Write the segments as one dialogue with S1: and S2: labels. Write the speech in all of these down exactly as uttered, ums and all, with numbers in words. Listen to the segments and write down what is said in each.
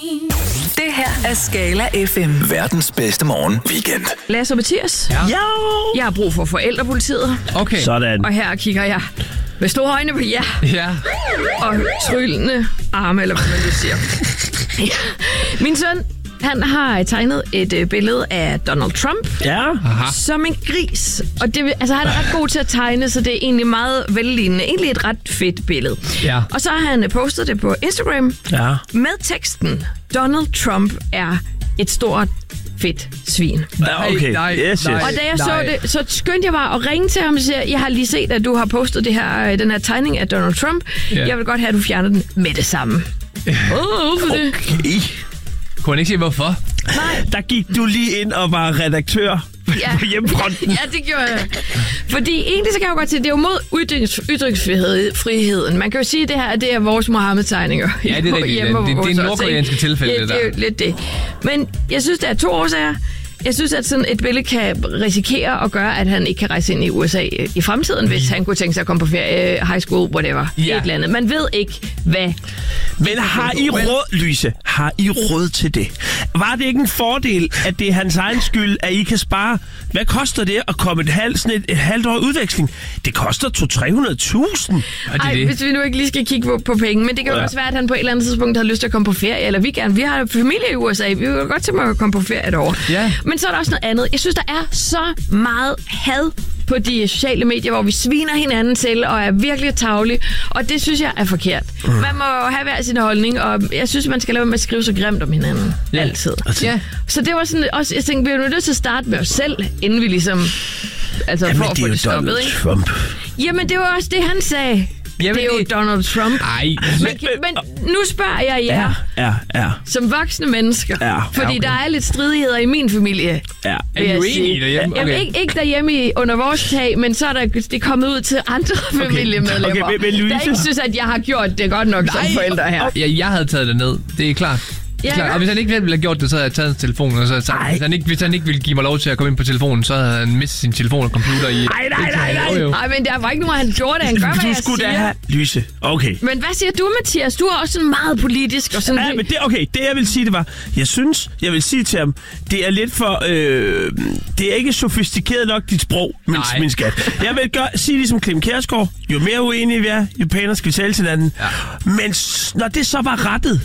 S1: Det her er Skala F M.
S2: Verdens bedste morgen weekend.
S3: Lasse og Mathias.
S4: Ja.
S3: Jo. Jeg har brug for forældrepolitiet.
S4: Okay.
S5: Sådan.
S3: Og her kigger jeg med store øjne på jer.
S4: Ja.
S3: Og tryllende arme, eller hvad man nu siger. Ja. Min søn, han har tegnet et øh, billede af Donald Trump.
S5: Ja.
S4: Aha.
S3: Som en gris. Og det, altså, han er ret god til at tegne, så det er egentlig meget vellignende. Egentlig et ret fedt billede.
S4: Ja.
S3: Og så har han postet det på Instagram
S5: Ja.
S3: med teksten: Donald Trump er et stort fedt svin.
S5: Ja, okay.
S4: Nej,
S5: Yes, yes.
S4: nej.
S3: Og da jeg så
S4: Nej.
S3: det, så skyndte jeg bare at ringe til ham og sige, jeg har lige set, at du har postet det her, den her tegning af Donald Trump.
S4: Ja.
S3: Jeg vil godt have, at du fjerner den med det samme. Åh, hvorfor det?
S5: Okay.
S4: Kunne han ikke sige, hvorfor?
S3: Nej.
S5: Der gik du lige ind og var redaktør
S3: Ja.
S5: på hjemmefronten.
S3: Ja, det gjorde jeg. Fordi egentlig så kan jeg jo godt sige, at det er jo mod ytrings, ytringsfriheden. Man kan jo sige, at det her det er vores Mohammed-tegninger.
S4: Ja, det er rigtigt.
S3: hjemme
S4: Det, det,
S3: hos
S4: det er
S3: os,
S4: nordkoreanske
S3: ikke?
S4: tilfælde,
S3: Ja,
S4: det
S3: det er jo
S4: der.
S3: lidt det. Men jeg synes, der er to årsager. Jeg synes, at sådan et billede kan risikere at gøre, at han ikke kan rejse ind i U S A i fremtiden, hvis han kunne tænke sig at komme på ferie, high school, whatever.
S4: Ja.
S3: Et eller andet. Man ved ikke, hvad.
S5: Men har I råd, Louise? Har I råd til det? Var det ikke en fordel, at det er hans egen skyld, at I kan spare? Hvad koster det at komme et halvt, sådan et, et halvt år udveksling? Det koster to til tre hundrede tusind.
S3: Ej,
S4: det.
S3: hvis vi nu ikke lige skal kigge på, på penge, men det kan jo
S5: Ja.
S3: også være, at han på et eller andet tidspunkt har lyst til at komme på ferie, eller vi gerne. Vi har familie i U S A, vi vil jo godt tænke mig at komme på ferie et år.
S4: Ja.
S3: Men så er der også noget andet. Jeg synes, der er så meget had på de sociale medier, hvor vi sviner hinanden til og er virkelig tarvelige, og det synes jeg er forkert. Mm. Man må jo have hver sin holdning, og jeg synes, man skal lade være med at skrive så grimt om hinanden.
S4: Ja.
S3: Altid.
S4: Ja.
S3: Så det var sådan også, jeg tænkte, vi er jo nødt til at starte med os selv, inden vi ligesom, altså
S5: Jamen,
S3: for at
S5: det
S3: få
S5: er jo
S3: det stoppet,
S5: Donald
S3: ikke?
S5: Trump.
S3: Jamen, det var også det, han sagde.
S4: Jamen,
S3: det er jo
S4: det-
S3: Donald Trump.
S4: Ej.
S3: Men, men nu spørger jeg jer,
S5: Ja, ja, ja,
S3: som voksne mennesker,
S5: Ja,
S3: fordi
S5: okay.
S3: der er lidt stridigheder i min familie.
S5: ja.
S3: vil
S4: Er
S3: jeg
S4: I
S3: sige.
S4: uenige derhjemme?
S3: Jamen,
S4: Okay.
S3: ikke, ikke derhjemme i, under vores tag, men så er der, det er kommet ud til andre familiemedlemmer,
S5: Okay, men- men Louise-
S3: der ikke synes, at jeg har gjort det godt nok som forældre her.
S4: Ja, jeg havde taget det ned. Det er klart. Det er
S3: Ja,
S4: klart.
S3: ja.
S4: Og hvis han ikke ville have gjort det, så havde jeg taget hans telefon. Og så, så,
S5: Ej.
S4: hvis, han ikke, hvis han ikke ville give mig lov til at komme ind på telefonen, så havde han mistet sin telefon og computer i...
S5: Nej, nej, nej, nej.
S4: Jo, jo.
S3: Nej, men der var ikke nogen, han gjorde det. Han gør, hvad
S5: Du
S3: jeg
S5: skulle da
S3: siger.
S5: have... Louise, okay.
S3: Men hvad siger du, Mathias? Du er også sådan meget politisk. Og sådan
S5: Ja, men det, okay, det jeg vil sige, det var, jeg synes, jeg vil sige til ham, det er lidt for, øh, det er ikke sofistikeret nok, dit sprog, min,
S4: Nej.
S5: min skat. Jeg vil gøre, sige ligesom Clem Kjærsgaard, jo mere uenige vi er, jo pænere skal vi tale til hinanden.
S4: Ja.
S5: Men s- når det så var rettet,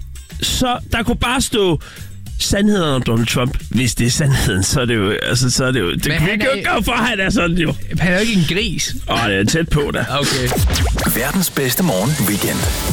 S5: så der kunne bare stå sandheden om Donald Trump. Hvis det er sandheden, så er det jo, altså, så er det jo, det
S4: Men
S5: kan vi
S4: han
S5: ikke
S4: er-
S5: gøre for, at han er sådan jo.
S4: Han er jo ikke en gris.
S5: Åh, det er tæt på da.
S4: Okay.
S2: Verdens bedste morgen weekend.